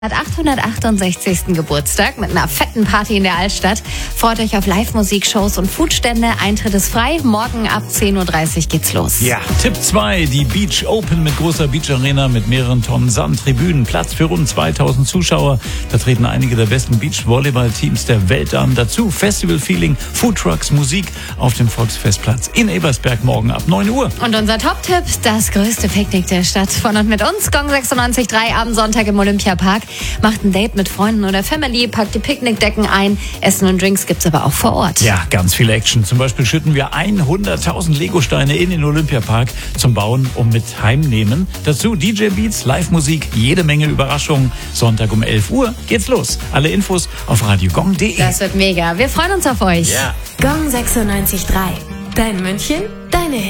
Hat 868. Geburtstag mit einer fetten Party in der Altstadt. Freut euch auf Live-Musik, Shows und Foodstände. Eintritt ist frei. Morgen ab 10.30 Uhr geht's los. Ja, Tipp 2, die Beach Open mit großer Beach-Arena mit mehreren Tonnen Sand, Tribünen, Platz für rund 2000 Zuschauer. Da treten einige der besten Beach-Volleyball-Teams der Welt an. Dazu Festival-Feeling, Foodtrucks, Musik auf dem Volksfestplatz in Ebersberg morgen ab 9 Uhr. Und unser Top-Tipp, das größte Picknick der Stadt. Von und mit uns, Gong 96.3 am Sonntag im Olympiapark. Macht ein Date mit Freunden oder Family, packt die Picknickdecken ein. Essen und Drinks gibt's aber auch vor Ort. Ja, ganz viel Action. Zum Beispiel schütten wir 100.000 Lego-Steine in den Olympiapark zum Bauen und mit heimnehmen. Dazu DJ-Beats, Live-Musik, jede Menge Überraschungen. Sonntag um 11 Uhr geht's los. Alle Infos auf radiogong.de. Das wird mega. Wir freuen uns auf euch. Ja. Gong 96.3. Dein München, deine Hits.